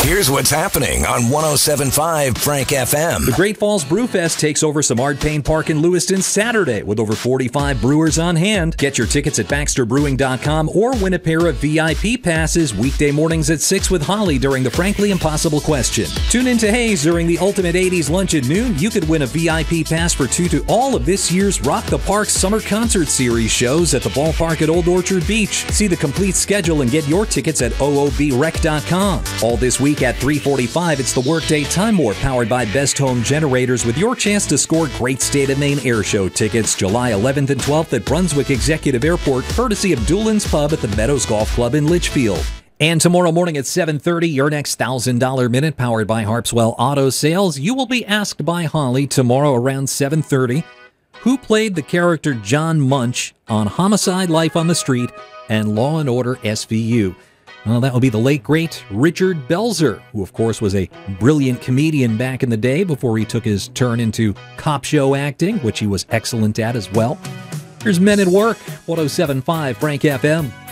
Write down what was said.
Here's what's happening on 107.5 Frank FM. The Great Falls Brewfest takes over Simard Payne Park in Lewiston Saturday with over 45 brewers on hand. Get your tickets at BaxterBrewing.com or win a pair of VIP passes weekday mornings at 6 with Holly during the Frankly Impossible Question. Tune in to Hayes during the Ultimate 80s Lunch at noon. You could win a VIP pass for two to all of this year's Rock the Park Summer Concert Series shows at the ballpark at Old Orchard Beach. See the complete schedule and get your tickets at oobrec.com. All this week at 3:45, it's the Workday Time Warp powered by Best Home Generators with your chance to score great State of Maine Air Show tickets July 11th and 12th at Brunswick Executive Airport, courtesy of Doolin's Pub at the Meadows Golf Club in Litchfield. And tomorrow morning at 7:30, your next $1,000 minute powered by Harpswell Auto Sales. You will be asked by Holly tomorrow around 7:30 who played the character John Munch on Homicide: Life on the Street and Law & Order SVU. Well, that would be the late, great Richard Belzer, who, of course, was a brilliant comedian back in the day before he took his turn into cop show acting, which he was excellent at as well. Here's Men at Work, 107.5 Frank FM.